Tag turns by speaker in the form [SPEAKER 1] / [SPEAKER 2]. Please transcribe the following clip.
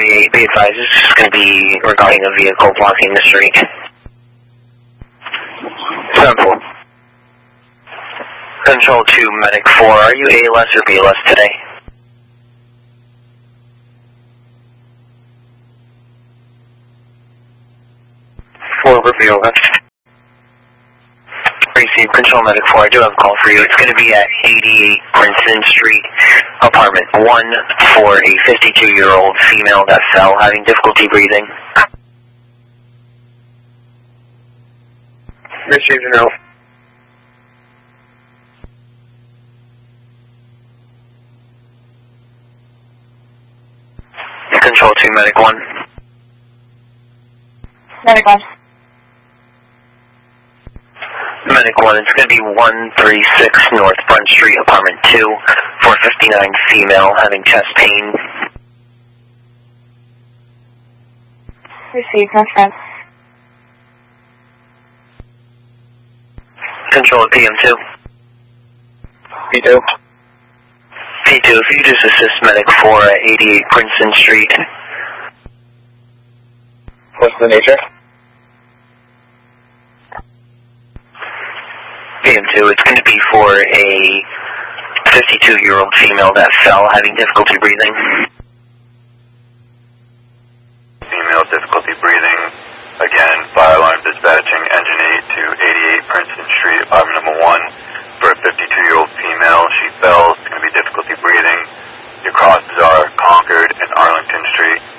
[SPEAKER 1] 38, be advised, this is going to be regarding a vehicle blocking the street. 7-4. Control 2, Medic 4, are you ALS or BLS today? Over BLS. Receive Control Medic 4, I do have a call for you. It's going to be at 88 Princeton Street, apartment 1 for a 52-year-old female that fell, having difficulty breathing. Received a note. Control 2, Medic 1.
[SPEAKER 2] Medic 1.
[SPEAKER 1] Medic 1, it's going to be 136 North Front Street, apartment 2, for a 59 female having chest pain.
[SPEAKER 2] Received, North Front.
[SPEAKER 1] Control PM2. P2. P2, if you just assist Medic 4 at 88 Princeton Street. What's the nature? PM2, it's going to be for a 52-year-old female that fell, having difficulty breathing.
[SPEAKER 3] Female difficulty breathing. Again, fire alarm dispatching, engine 8 to 88 Princeton Street, apartment number 1, for a 52-year-old female. She fell, it's going to be difficulty breathing. Your crosses are Concord and Arlington Street.